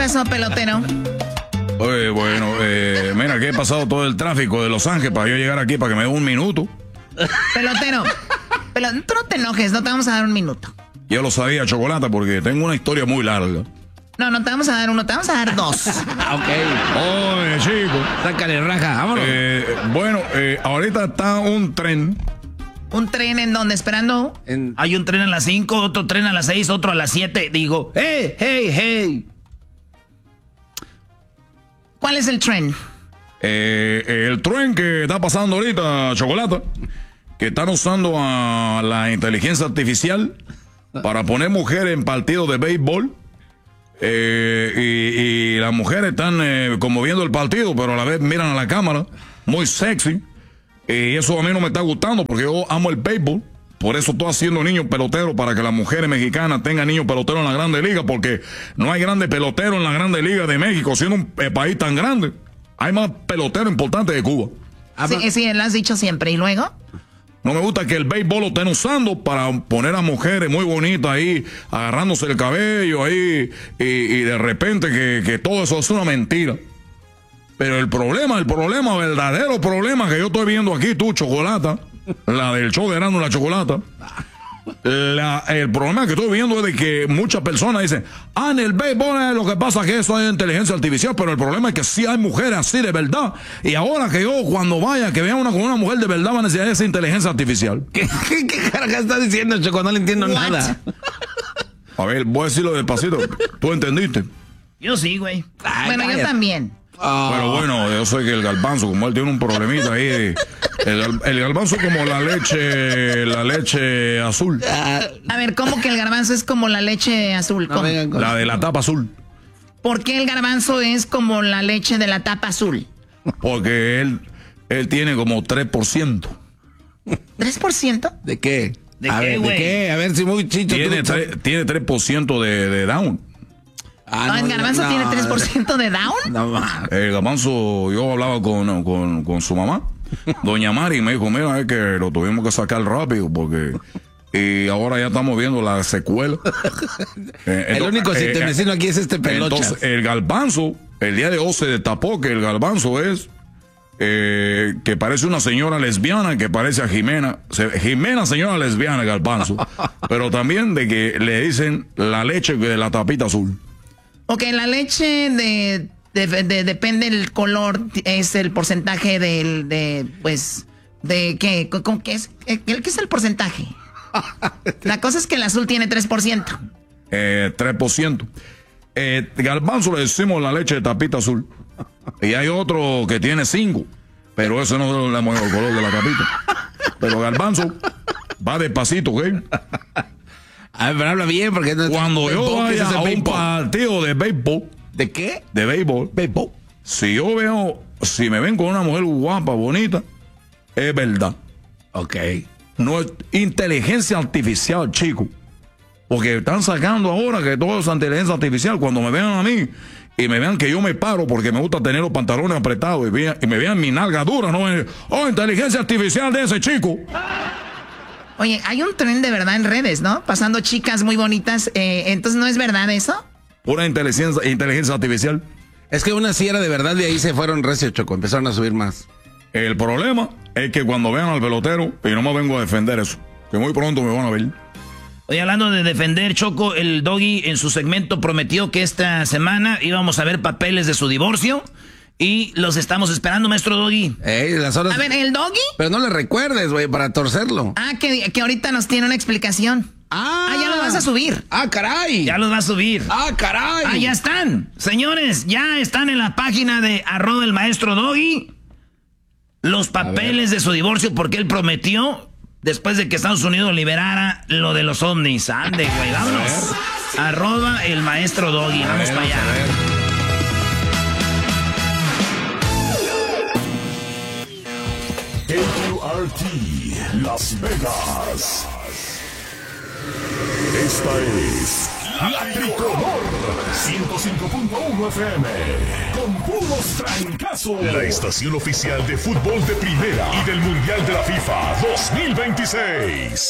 Eso, pelotero. Oye, bueno, mira, que he pasado todo el tráfico de Los Ángeles para yo llegar aquí para que me dé un minuto. Pelotero, tú no te enojes, no te vamos a dar un minuto. Yo lo sabía, Chocolata, porque tengo una historia muy larga. No te vamos a dar uno, te vamos a dar dos. Ok. Oye, chico. Sácale raja, vámonos. Ahorita está un tren. ¿Un tren en donde esperando? Hay un tren a las 5, otro tren a las 6, otro a las 7. Digo, hey. ¿Cuál es el tren? El tren que está pasando ahorita, Chocolata, que están usando a la inteligencia artificial para poner mujeres en partidos de béisbol. Y las mujeres están como viendo el partido, pero a la vez miran a la cámara, muy sexy. Y eso a mí no me está gustando porque yo amo el béisbol. Por eso estoy haciendo niños peloteros para que las mujeres mexicanas tengan niños peloteros en la Grande Liga, porque no hay grandes peloteros en la Grande Liga de México, siendo un país tan grande. Hay más peloteros importantes que Cuba. Sí, lo has dicho siempre. ¿Y luego? No me gusta que el béisbol lo estén usando para poner a mujeres muy bonitas ahí, agarrándose el cabello ahí, y de repente que todo eso es una mentira. Pero el verdadero problema que yo estoy viendo aquí, tú, Chocolata, la del show de Erasmo y la Chocolata, el problema que estoy viendo es de que muchas personas dicen, en el béisbol lo que pasa es que eso es inteligencia artificial, pero el problema es que sí hay mujeres así de verdad, y ahora que yo cuando vaya, que vea con una mujer de verdad, va a necesitar esa inteligencia artificial. ¿Qué carajo estás diciendo, Choco? No le entiendo nada. A ver, voy a decirlo despacito. ¿Tú entendiste? Yo sí, güey. Bueno, yo también. Pero bueno, yo sé que el garbanzo, como él tiene un problemita ahí, el garbanzo es como la leche azul. A ver, ¿cómo que el garbanzo es como la leche azul? ¿Cómo? La de la tapa azul. ¿Por qué el garbanzo es como la leche de la tapa azul? Porque él tiene como 3%. ¿3%? ¿De qué? ¿De qué, güey? A ver si muy chicho. Tiene 3% de down. ¿El garbanzo tiene 3% de down? No, el garbanzo, yo hablaba con su mamá, doña Mari, y me dijo, mira, es que lo tuvimos que sacar rápido porque... Y ahora ya estamos viendo la secuela. El único vecino aquí es este pelochas. Entonces, el garbanzo, el día de hoy se destapó que el garbanzo es... que parece una señora lesbiana que parece a Jimena. Jimena, señora lesbiana, garbanzo. Pero también de que le dicen la leche de la tapita azul. Ok, la leche depende del color, es el porcentaje ¿qué es el porcentaje? La cosa es que el azul tiene 3%. 3%. Garbanzo le decimos la leche de tapita azul. Y hay otro que tiene 5%, pero ese no es el color de la tapita. Pero garbanzo va despacito, ¿ok? A ver, pero habla bien, porque no. Cuando yo vaya a un partido de béisbol. ¿De qué? De béisbol. Béisbol. Si me ven con una mujer guapa, bonita, es verdad. Ok. No es inteligencia artificial, chico. Porque están sacando ahora que todo es inteligencia artificial. Cuando me vean a mí y me vean que yo me paro porque me gusta tener los pantalones apretados y me vean mi nalga dura, no es, inteligencia artificial de ese chico. Oye, hay un tren de verdad en redes, ¿no? Pasando chicas muy bonitas. Entonces, ¿no es verdad eso? Pura inteligencia artificial. Es que una sí era de verdad y ahí se fueron recio, Choco. Empezaron a subir más. El problema es que cuando vean al pelotero, y no me vengo a defender eso, que muy pronto me van a ver. Oye, hablando de defender, Choco, el Doggy en su segmento prometió que esta semana íbamos a ver papeles de su divorcio. Y los estamos esperando, maestro Doggy. Las horas... A ver, ¿el Doggy? Pero no le recuerdes, güey, para torcerlo. Que ahorita nos tiene una explicación. Ya lo vas a subir. Caray. Ya los va a subir. Caray. Ya están. Señores, ya están en la página de @el maestro Doggy los papeles de su divorcio porque él prometió después de que Estados Unidos liberara lo de los ovnis. Ande, güey, vámonos. @el maestro Doggy. Vamos para allá. KQRT Las Vegas. Esta es La Tricolor 105.1 FM con puros trancazos. La estación oficial de fútbol de primera y del Mundial de la FIFA 2026.